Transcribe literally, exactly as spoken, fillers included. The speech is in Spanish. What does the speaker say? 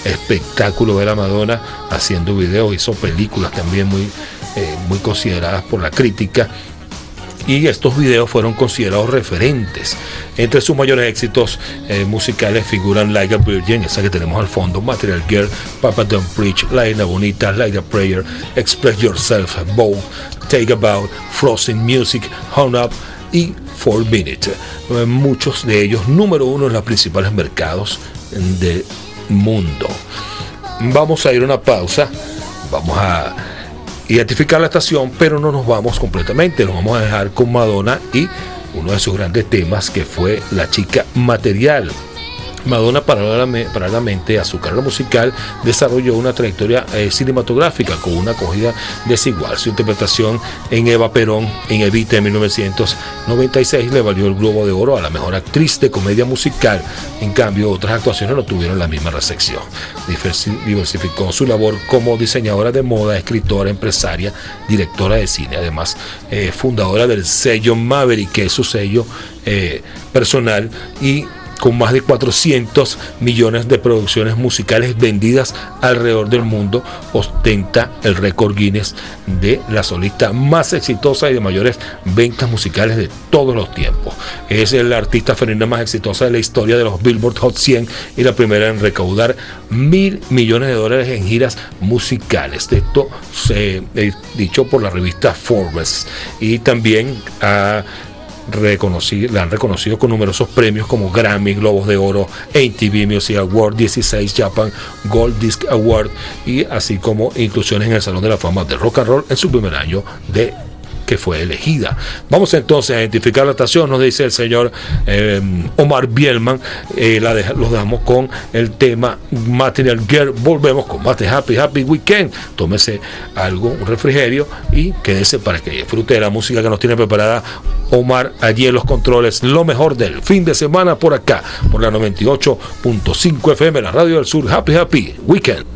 espectáculo ver a Madonna haciendo videos. Hizo películas también muy, eh, muy consideradas por la crítica, y estos videos fueron considerados referentes. Entre sus mayores éxitos eh, musicales figuran Like a Virgin, esa que tenemos al fondo, Material Girl, Papa Don't Preach, La Isla Bonita, Like a Prayer, Express Yourself, Bold, Take About, Frozen Music, Hung Up y Four Minutes. Eh, muchos de ellos número uno en los principales mercados del mundo. Vamos a ir a una pausa, vamos a identificar la estación, pero no nos vamos completamente, nos vamos a dejar con Madonna y uno de sus grandes temas, que fue La Chica Material. Madonna, paralelamente a su carrera musical, desarrolló una trayectoria eh, cinematográfica con una acogida desigual. Su interpretación en Eva Perón en Evita en mil novecientos noventa y seis le valió el Globo de Oro a la mejor actriz de comedia musical. En cambio, otras actuaciones no tuvieron la misma recepción. Diversificó su labor como diseñadora de moda, escritora, empresaria, directora de cine, además eh, fundadora del sello Maverick, que es su sello eh, personal, y con más de cuatrocientos millones de producciones musicales vendidas alrededor del mundo, ostenta el récord Guinness de la solista más exitosa y de mayores ventas musicales de todos los tiempos. Es la artista femenina más exitosa de la historia de los Billboard Hot cien y la primera en recaudar mil millones de dólares en giras musicales. Esto se eh, dicho por la revista Forbes, y también ha Reconocido, la han reconocido con numerosos premios como Grammy, Globos de Oro, M T V Music Award, dieciséis Japan Gold Disc Award, y así como inclusiones en el Salón de la Fama de Rock and Roll en su primer año de que fue elegida. Vamos entonces a identificar la estación, nos dice el señor eh, Omar Bielman. Eh, la deja, los dejamos con el tema Material Girl. Volvemos con más de Happy Happy Weekend. Tómese algo, un refrigerio, y quédese para que disfrute de la música que nos tiene preparada Omar allí en los controles. Lo mejor del fin de semana por acá, por la noventa y ocho punto cinco F M, la Radio del Sur. Happy Happy Weekend.